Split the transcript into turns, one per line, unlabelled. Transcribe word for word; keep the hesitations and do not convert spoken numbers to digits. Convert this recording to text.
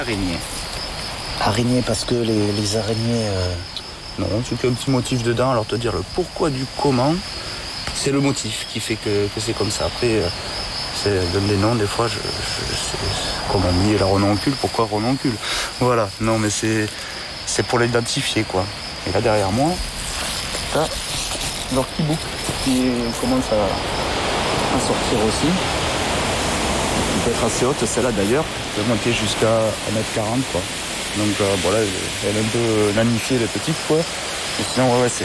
Araignée.
Araignée, parce que les, les araignées... Euh...
Non, c'est qu'un petit motif dedans. Alors te dire le pourquoi du comment, c'est le motif qui fait que, que c'est comme ça. Après, euh, c'est donne des noms, des fois, je, je, c'est, comme on dit, la renoncule, pourquoi renoncule? Voilà, non mais c'est, c'est pour l'identifier, quoi. Et là derrière moi, t'as leur petit bouc qui commence à, à sortir aussi. Elle peut être assez haute, celle-là d'ailleurs, elle peut monter jusqu'à un mètre quarante, quoi. Donc euh, voilà, elle est un peu nanifiée, les petites, quoi. Et sinon, ouais, ouais, c'est